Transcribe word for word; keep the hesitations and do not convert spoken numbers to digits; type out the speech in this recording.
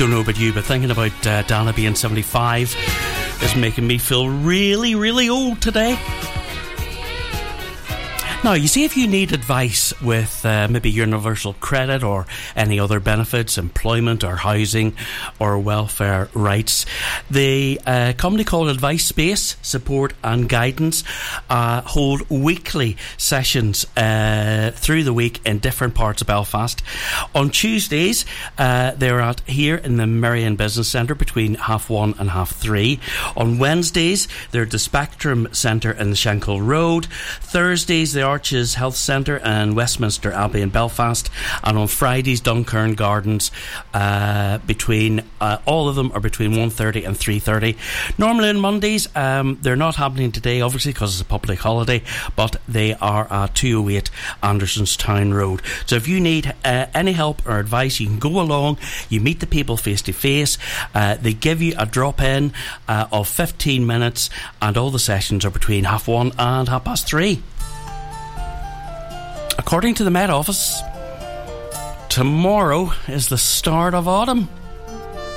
Don't know about you, but thinking about uh, Dana being seventy-five is making me feel really, really old today. Now, you see, if you need advice with uh, maybe universal credit or any other benefits, employment or housing or welfare rights, the uh, company called Advice Space Support and Guidance uh, hold weekly sessions uh, through the week in different parts of Belfast. On Tuesdays, uh, they're at here in the Merrion Business Centre between half one and half three. On Wednesdays, they're at the Spectrum Centre in the Shankill Road. Thursdays, they are Arches Health Centre and Westminster Abbey in Belfast, and on Fridays Dunkern Gardens. Uh, between uh, all of them are between one thirty and three thirty. Normally on Mondays, um, they're not happening today, obviously because it's a public holiday, but they are at two oh eight Andersonstown Road. So if you need uh, any help or advice, you can go along. You meet the people face to face. Uh, they give you a drop in uh, of fifteen minutes, and all the sessions are between half one and half past three. According to the Met Office, tomorrow is the start of autumn.